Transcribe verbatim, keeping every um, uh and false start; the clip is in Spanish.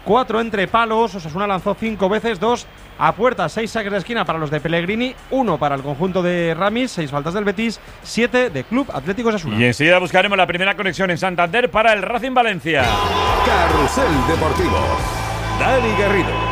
cuatro entre palos. Osasuna lanzó cinco veces, dos a puerta, seis saques de esquina para los de Pellegrini, uno para el conjunto de Ramis, seis faltas del Betis, siete de Club Atlético Osasuna. Y enseguida buscaremos la primera conexión en Santander para el Racing Valencia. Carrusel Deportivo. Dani Garrido.